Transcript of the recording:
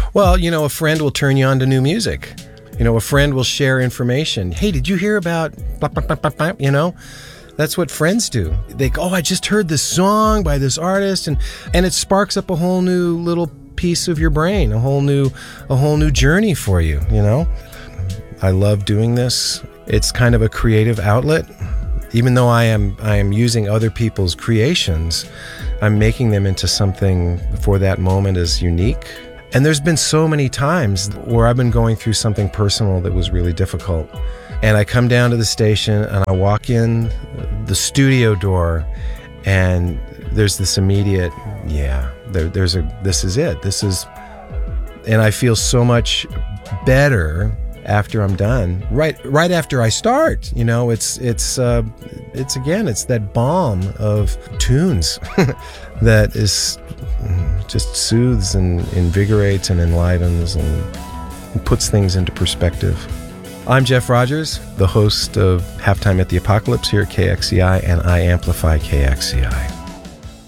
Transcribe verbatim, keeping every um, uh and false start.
Well, you know, a friend will turn you on to new music. You know, a friend will share information. Hey, did you hear about blah, blah, blah, blah, blah, you know? That's what friends do. They go, oh, I just heard this song by this artist, and and it sparks up a whole new little piece of your brain, a whole new a whole new journey for you, you know? I love doing this. It's kind of a creative outlet. Even though I am I am using other people's creations, I'm making them into something for that moment as unique. And there's been so many times where I've been going through something personal that was really difficult. And I come down to the station and I walk in the studio door, and there's this immediate, yeah, there, there's a, this is it. This is, and I feel so much better after I'm done. Right, right after I start, you know, it's, it's, uh, it's again, it's that balm of tunes that is just soothes and invigorates and enlivens and puts things into perspective. I'm Jeff Rogers, the host of Halftime at the Apocalypse here at K X C I, and I amplify K X C I.